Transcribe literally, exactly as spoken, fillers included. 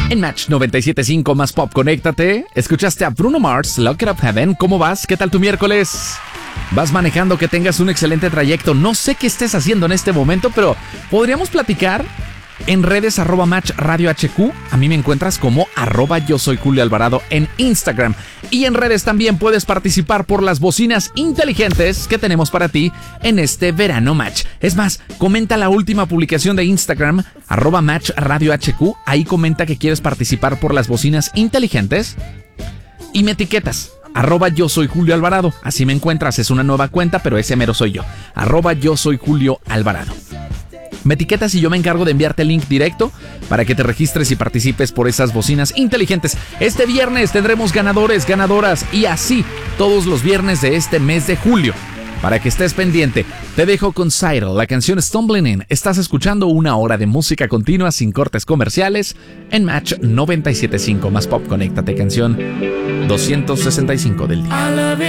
En Match noventa y siete punto cinco más pop, conéctate. Escuchaste a Bruno Mars, Lock It Up Heaven. ¿Cómo vas? ¿Qué tal tu miércoles? ¿Vas manejando? Que tengas un excelente trayecto. No sé qué estés haciendo en este momento, pero podríamos platicar en redes arroba Match Radio H Q. A mí me encuentras como arroba yo soy Julio Alvarado en Instagram. Y en redes también puedes participar por las bocinas inteligentes que tenemos para ti en este verano Match. Es más, comenta la última publicación de Instagram, arroba Match Radio H Q. Ahí comenta que quieres participar por las bocinas inteligentes y me etiquetas. Arroba yo soy Julio Alvarado. Así me encuentras, es una nueva cuenta, pero ese mero soy yo. Arroba yo soy Julio Alvarado. Me etiquetas y yo me encargo de enviarte el link directo para que te registres y participes por esas bocinas inteligentes. Este viernes tendremos ganadores, ganadoras y así todos los viernes de este mes de julio. Para que estés pendiente, te dejo con Cyril, la canción Stumbling In. Estás escuchando una hora de música continua sin cortes comerciales en Match noventa y siete punto cinco más pop. Conéctate, canción doscientos sesenta y cinco del día.